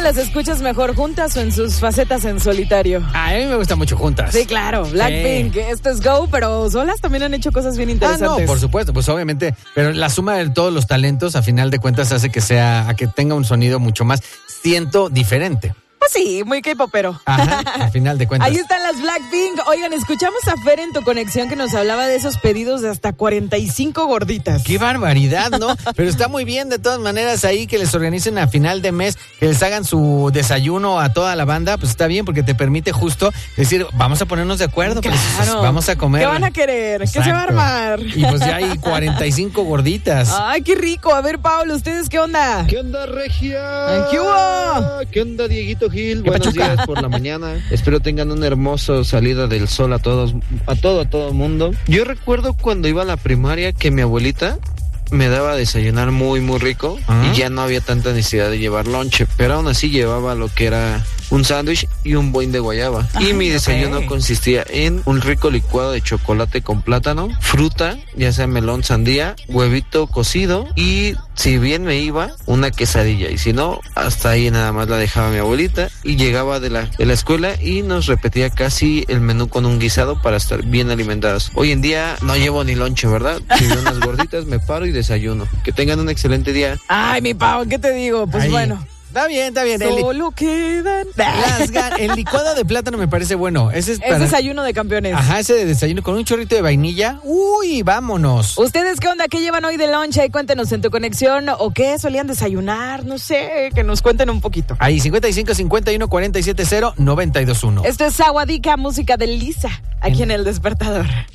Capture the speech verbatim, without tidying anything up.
las escuchas mejor, juntas o en sus facetas en solitario? A mí me gusta mucho juntas. Sí, claro, Blackpink, sí. Esto es Go, pero solas también han hecho cosas bien interesantes. Ah, no, por supuesto, pues obviamente, pero la suma de todos los talentos a final de cuentas hace que sea, a que tenga un sonido mucho más, siento, diferente. Pues sí, muy K-popero. Ajá, al final de cuentas. Ahí están las Blackpink. Oigan, escuchamos a Fer en tu conexión que nos hablaba de esos pedidos de hasta cuarenta y cinco gorditas. ¡Qué barbaridad!, ¿no? Pero está muy bien, de todas maneras, ahí que les organicen a final de mes, que les hagan su desayuno a toda la banda, pues está bien, porque te permite justo decir, vamos a ponernos de acuerdo, claro. Pues, vamos a comer. ¿Qué van a querer? Exacto. ¿Qué se va a armar? Y pues ya hay cuarenta y cinco gorditas. ¡Ay, qué rico! A ver, Pablo, ¿ustedes qué onda? ¿Qué onda, Regia? ¿Qué hubo? ¿Qué onda, Dieguito Gil? ¿Qué Buenos pachuca? días por la mañana. Espero tengan una hermosa salida del sol a todos, a todo, a todo mundo. Yo recuerdo cuando iba a la primaria que mi abuelita me daba a desayunar muy, muy rico. ¿Ah? Y ya no había tanta necesidad de llevar lonche, pero aún así llevaba lo que era un sándwich y un boing de guayaba. Ay, y mi desayuno okay. consistía en un rico licuado de chocolate con plátano, fruta, ya sea melón, sandía, huevito cocido y, si bien me iba, una quesadilla. Y si no, hasta ahí nada más la dejaba mi abuelita y llegaba de la, de la escuela y nos repetía casi el menú con un guisado para estar bien alimentados. Hoy en día no llevo ni lonche, ¿verdad? Si veo unas gorditas, me paro y desayuno. Que tengan un excelente día. Ay, mi Pau, ¿qué te digo? Pues Ay. bueno. Está bien, está bien. Solo el, quedan las gan- El licuado de plátano me parece bueno. Ese es, para... es desayuno de campeones. Ajá, ese de desayuno con un chorrito de vainilla. Uy, vámonos. ¿Ustedes qué onda? ¿Qué llevan hoy de lunch? Ahí cuéntenos en tu conexión. ¿O qué solían desayunar? No sé, que nos cuenten un poquito. Ahí, cincuenta y cinco, cincuenta y uno, cuarenta y siete, cero, noventa y dos, uno. Esto es Sawadika, música de Lisa, aquí en, en El Despertador.